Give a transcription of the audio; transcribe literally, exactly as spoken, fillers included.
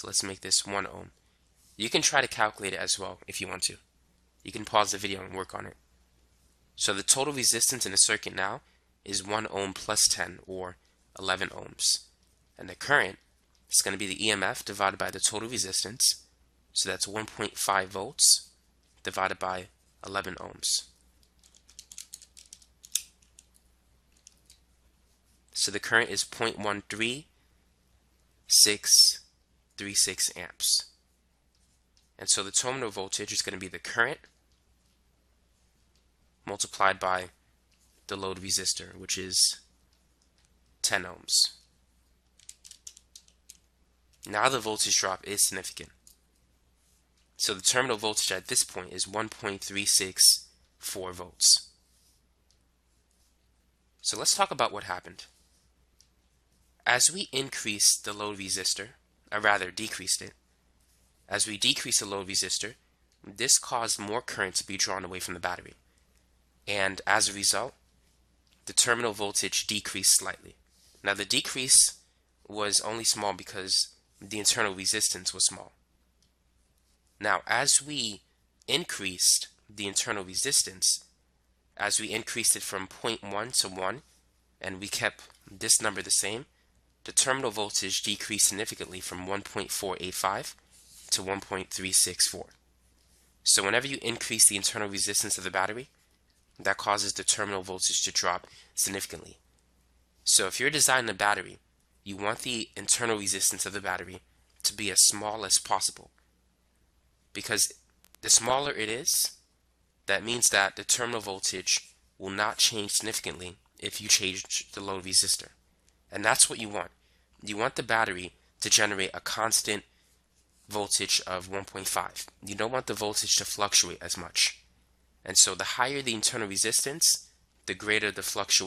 So let's make this one ohm. You can try to calculate it as well if you want to. You can pause the video and work on it. So the total resistance in the circuit now is one ohm plus ten, or eleven ohms. And the current is going to be the E M F divided by the total resistance. So that's one point five volts divided by eleven ohms. So the current is zero point one three six three six amps. And so the terminal voltage is going to be the current multiplied by the load resistor, which is ten ohms. Now the voltage drop is significant. So the terminal voltage at this point is one point three six four volts. So let's talk about what happened. As we increased the load resistor, or rather decreased it, as we decreased the load resistor, this caused more current to be drawn away from the battery. And as a result, the terminal voltage decreased slightly. Now the decrease was only small because the internal resistance was small. Now as we increased the internal resistance, as we increased it from zero point one to one, and we kept this number the same, the terminal voltage decreased significantly from one point four eight five to one point three six four. So whenever you increase the internal resistance of the battery, that causes the terminal voltage to drop significantly. So if you're designing a battery, you want the internal resistance of the battery to be as small as possible. Because the smaller it is, that means that the terminal voltage will not change significantly if you change the load resistor. And that's what you want. You want the battery to generate a constant voltage of one point five. You don't want the voltage to fluctuate as much. And so the higher the internal resistance, the greater the fluctuation